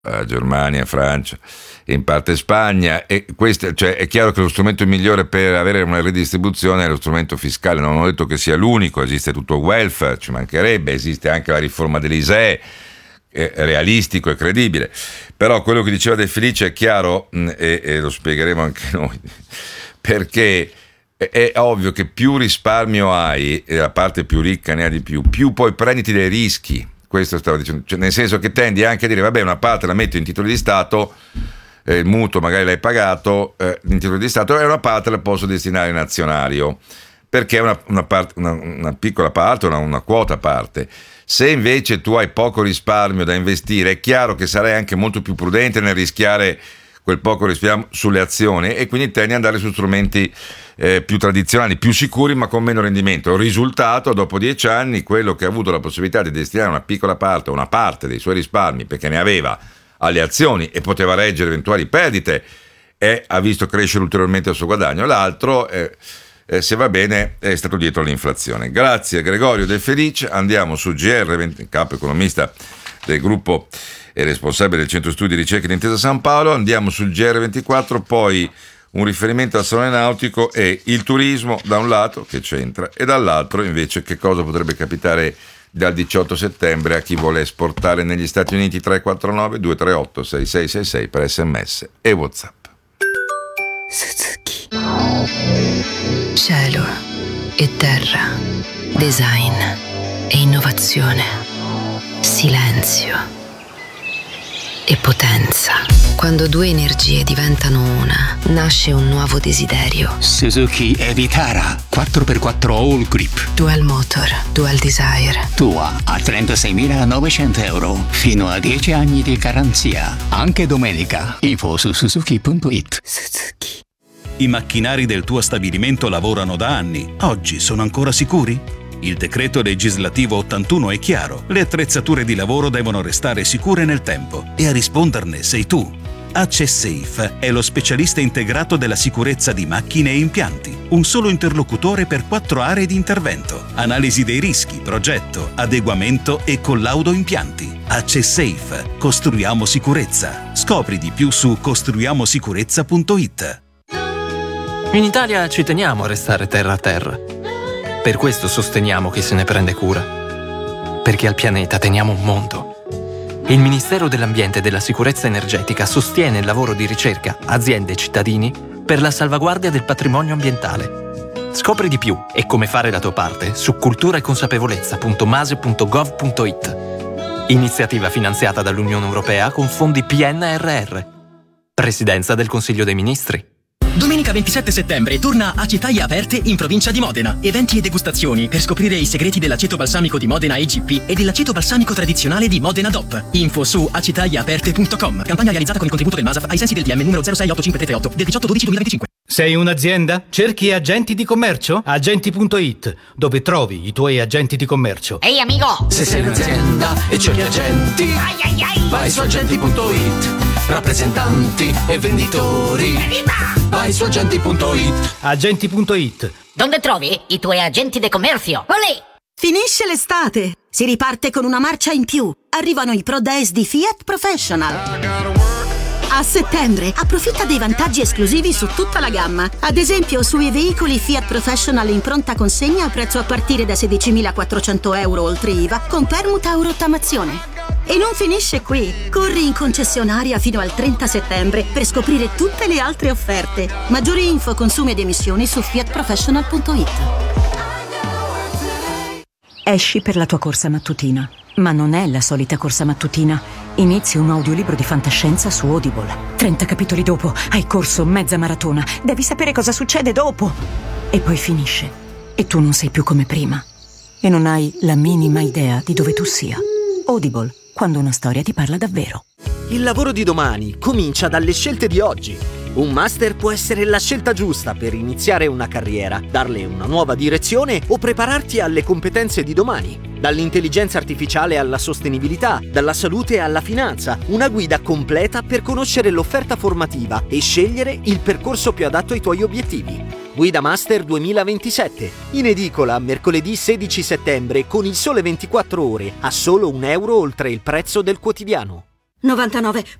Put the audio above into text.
Germania, Francia e in parte Spagna, e questo, cioè, è chiaro che lo strumento migliore per avere una redistribuzione è lo strumento fiscale. Non ho detto che sia l'unico, esiste tutto il welfare, ci mancherebbe, esiste anche la riforma dell'ISEE, è realistico e credibile, però quello che diceva De Felice è chiaro, e lo spiegheremo anche noi, perché è ovvio che più risparmio hai e la parte più ricca ne ha di più poi prenditi dei rischi. Questo stavo dicendo, cioè, nel senso che tendi anche a dire vabbè, una parte la metto in titoli di Stato, il mutuo magari l'hai pagato in titoli di Stato, e una parte la posso destinare in azionario, perché è una piccola parte, una quota parte. Se invece tu hai poco risparmio da investire, è chiaro che sarai anche molto più prudente nel rischiare quel poco risparmio sulle azioni, e quindi tendi ad andare su strumenti più tradizionali, più sicuri, ma con meno rendimento. Il risultato, dopo 10 anni, quello che ha avuto la possibilità di destinare una piccola parte, una parte dei suoi risparmi, perché ne aveva, alle azioni e poteva reggere eventuali perdite, e ha visto crescere ulteriormente il suo guadagno. L'altro, se va bene, è stato dietro all'inflazione. Grazie Gregorio De Felice. Andiamo su GR20, capo economista del gruppo e responsabile del Centro Studi e Ricerche di Intesa San Paolo. Andiamo sul GR24, poi un riferimento al salone nautico e il turismo da un lato, che c'entra, e dall'altro invece che cosa potrebbe capitare dal 18 settembre a chi vuole esportare negli Stati Uniti. 349 238 6666 per SMS e WhatsApp. Suzuki. Cielo e terra, design e innovazione, silenzio e potenza. Quando due energie diventano una, nasce un nuovo desiderio. Suzuki Evitara 4x4 All Grip. Dual motor, dual desire. Tua a 36.900 euro, fino a 10 anni di garanzia. Anche domenica. Info su suzuki.it. Suzuki. I macchinari del tuo stabilimento lavorano da anni. Oggi sono ancora sicuri? Il decreto legislativo 81 è chiaro. Le attrezzature di lavoro devono restare sicure nel tempo, e a risponderne sei tu. AccessSafe è lo specialista integrato della sicurezza di macchine e impianti. Un solo interlocutore per 4 aree di intervento. Analisi dei rischi, progetto, adeguamento e collaudo impianti. AccessSafe. Costruiamo sicurezza. Scopri di più su costruiamosicurezza.it. In Italia ci teniamo a restare terra a terra. Per questo sosteniamo chi se ne prende cura. Perché al pianeta teniamo un mondo. Il Ministero dell'Ambiente e della Sicurezza Energetica sostiene il lavoro di ricerca, aziende e cittadini per la salvaguardia del patrimonio ambientale. Scopri di più e come fare la tua parte su culturaeconsapevolezza.mase.gov.it. Iniziativa finanziata dall'Unione Europea con fondi PNRR. Presidenza del Consiglio dei Ministri. Domenica 27 settembre torna Acetaie Aperte in provincia di Modena. Eventi e degustazioni per scoprire i segreti dell'aceto balsamico di Modena EGP e dell'aceto balsamico tradizionale di Modena DOP. Info su acetaieaperte.com. Campagna realizzata con il contributo del MASAF ai sensi del DM numero 068538 del 18/12/2025. Sei un'azienda? Cerchi agenti di commercio? Agenti.it, dove trovi i tuoi agenti di commercio. Ehi amico! Se sei un'azienda e cerchi agenti, vai su agenti.it. Rappresentanti e venditori, vai su agenti.it. Agenti.it. Dove trovi i tuoi agenti di commercio? Olè! Finisce l'estate, si riparte con una marcia in più. Arrivano i Pro Days di Fiat Professional. A settembre approfitta dei vantaggi esclusivi su tutta la gamma. Ad esempio sui veicoli Fiat Professional in pronta consegna a prezzo a partire da 16.400 euro oltre IVA con permuta o rottamazione. E non finisce qui. Corri in concessionaria fino al 30 settembre per scoprire tutte le altre offerte. Maggiori info, consumi ed emissioni su fiatprofessional.it. Esci per la tua corsa mattutina, ma non è la solita corsa mattutina. Inizi un audiolibro di fantascienza su Audible. 30 capitoli dopo hai corso mezza maratona. Devi sapere cosa succede dopo. E poi finisce. E tu non sei più come prima. E non hai la minima idea di dove tu sia. Audible, quando una storia ti parla davvero. Il lavoro di domani comincia dalle scelte di oggi. Un master può essere la scelta giusta per iniziare una carriera, darle una nuova direzione o prepararti alle competenze di domani. Dall'intelligenza artificiale alla sostenibilità, dalla salute alla finanza, una guida completa per conoscere l'offerta formativa e scegliere il percorso più adatto ai tuoi obiettivi. Guida Master 2027, in edicola mercoledì 16 settembre con Il Sole 24 Ore a solo €1 oltre il prezzo del quotidiano. 99.